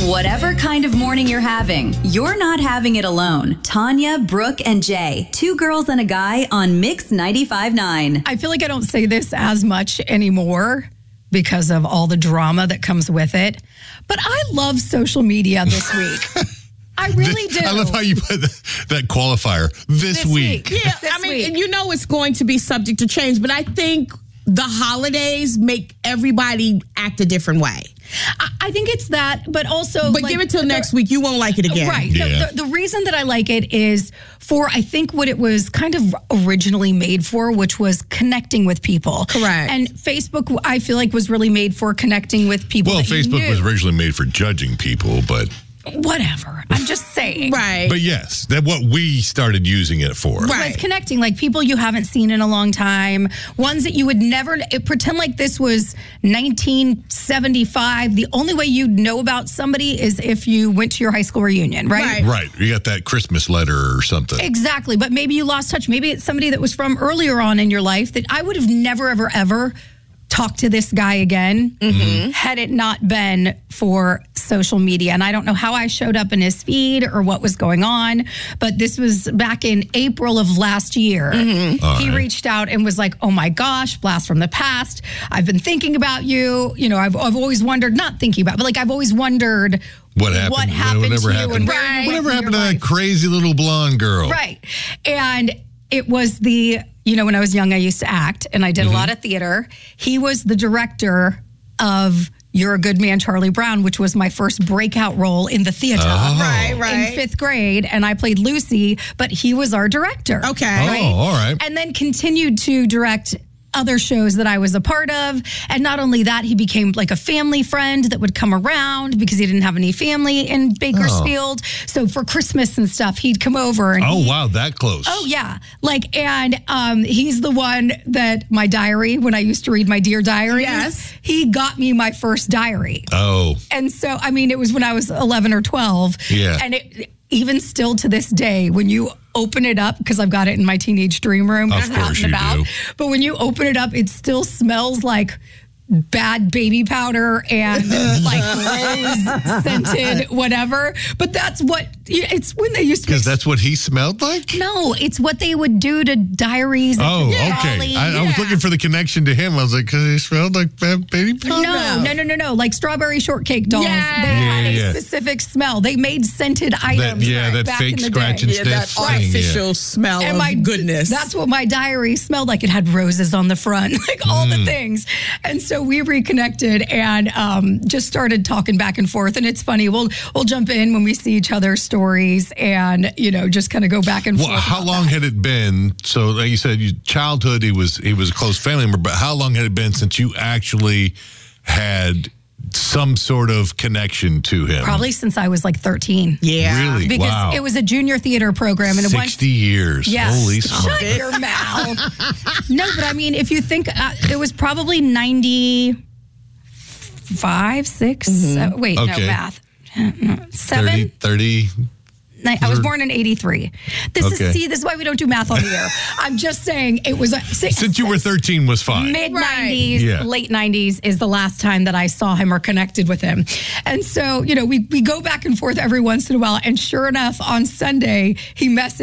Whatever kind of morning you're having, you're not having it alone. Tanya, Brooke, and Jay, two girls and a guy on Mix 95.9. I feel like I don't say this as much anymore because of all the drama that comes with it. But I love social media this week. I really do. I love how you put that qualifier, this week. Yeah, This I mean, week. and you know it's going to be subject to change, but I think the holidays make everybody act a different way. I think it's that, but also... But give it till next week. You won't like it again. Right. Yeah. The reason that I like it is for, I think, what it was kind of originally made for, which was connecting with people. Correct. And Facebook, I feel like, was really made for connecting with people. Well, that you Facebook knew. was originally made for judging people, but Whatever. I'm just saying. Right. but yes, that's what we started using it for. Right. It's connecting, like people you haven't seen in a long time, ones that you would never pretend like this was 1975. The only way you'd know about somebody is if you went to your high school reunion, right? Right. You got that Christmas letter or something. Exactly. But maybe you lost touch. Maybe it's somebody that was from earlier on in your life that I would have never, ever, ever talked to this guy again had it not been for social media. And I don't know how I showed up in his feed or what was going on, but this was back in April of last year. He reached out and was like, oh my gosh, blast from the past. I've been thinking about you. You know, I've always wondered, not thinking about, but like I've always wondered What happened? to Whatever you happened? and where you went Whatever in happened to your that life. crazy little blonde girl? Right. And it was when I was young, I used to act and I did a lot of theater. He was the director of You're a Good Man, Charlie Brown, which was my first breakout role in the theater. Right. In fifth grade, and I played Lucy, but he was our director. Okay. Oh, all right. And then continued to direct other shows that I was a part of. And not only that, he became like a family friend that would come around because he didn't have any family in Bakersfield. So for Christmas and stuff, he'd come over. And Oh, wow, that close. Oh, yeah. And he's the one that my diary, when I used to read my Dear Diaries, Yes. he got me my first diary. Oh, And so, I mean, it was when I was 11 or 12. Yeah. And even still to this day, when you open it up, because I've got it in my teenage dream room, Of it's out course and you about. do. But when you open it up, it still smells like bad baby powder and like rose scented whatever. But that's what it's when they used to. because that's what he smelled like? No, it's what they would do to diaries. Oh, and okay. Dolly. I was looking for the connection to him. I was like, because he smelled like bad baby powder? No. Like strawberry shortcake dolls. Yes. They had Yeah. a specific smell. They made scented items. that back fake in the scratch day. and Yeah, sniff that thing. artificial smell And of goodness. That's what my diary smelled like. It had roses on the front, like all the things. And so we reconnected and just started talking back and forth. And it's funny. We'll jump in when we see each other's stories and, just kind of go back and Well, forth. how long had it been? So, like you said, your childhood, he was a close family member, but how long had it been since you actually had some sort of connection to him? Probably since I was like 13. Yeah. Really? Because Wow. it was a junior theater program. And it 60 years. Yes. Holy smokes. Shut your mouth. No, but I mean, if you think it was probably 95, 6. Wait, no, Okay. math. 7? 30. I was born in 83. This Okay. is why we don't do math on the air. I'm just saying it was Since you were 13 was fine. mid 90s, Right. Yeah. late 90s is the last time that I saw him or connected with him. And so, we go back and forth every once in a while. And sure enough, on Sunday, he messaged